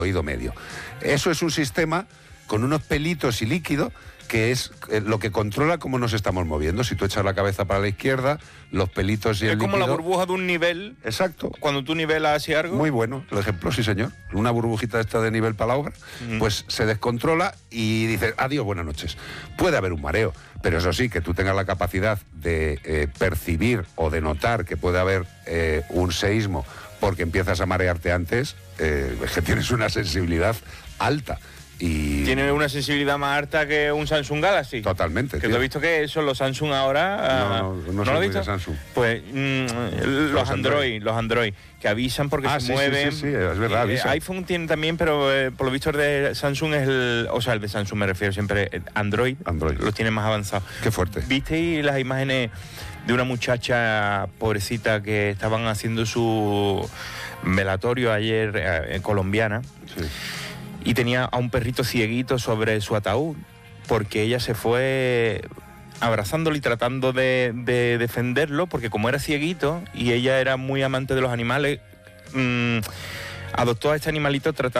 oído medio. Eso es un sistema con unos pelitos y líquido que es lo que controla cómo nos estamos moviendo. Si tú echas la cabeza para la izquierda, los pelitos y el líquido... Es como la burbuja de un nivel. Exacto. Cuando tú nivelas así algo. Muy bueno el ejemplo, sí señor. Una burbujita esta de nivel para la obra, pues se descontrola y dices, adiós, buenas noches. Puede haber un mareo, pero eso sí, que tú tengas la capacidad de percibir o de notar que puede haber un seísmo porque empiezas a marearte antes, es que tienes una sensibilidad alta. Y... Tiene una sensibilidad más alta que un Samsung Galaxy. Totalmente. Que tú has visto que son los Samsung ahora. No lo has soy visto. De Samsung. Pues los Android, que avisan porque se mueven. Sí, es verdad. iPhone tiene también, pero por lo visto el de Samsung es el de Samsung me refiero siempre. Android. Los tiene más avanzados. Qué fuerte. ¿Visteis las imágenes de una muchacha pobrecita que estaban haciendo su velatorio ayer colombiana? Sí. Y tenía a un perrito cieguito sobre su ataúd, porque ella se fue abrazándolo y tratando de defenderlo, porque como era cieguito y ella era muy amante de los animales, adoptó a este animalito tratando